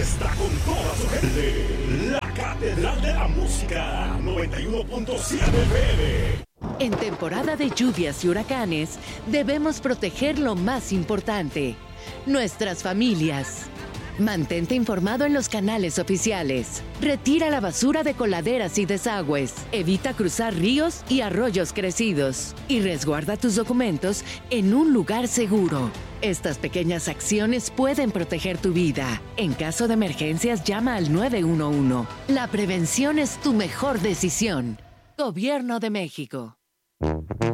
está con toda su gente. La Catedral de la Música, 91.7 FM. En temporada de lluvias y huracanes, debemos proteger lo más importante, nuestras familias. Mantente informado en los canales oficiales. Retira la basura de coladeras y desagües. Evita cruzar ríos y arroyos crecidos. Y resguarda tus documentos en un lugar seguro. Estas pequeñas acciones pueden proteger tu vida. En caso de emergencias, llama al 911. La prevención es tu mejor decisión. Gobierno de México.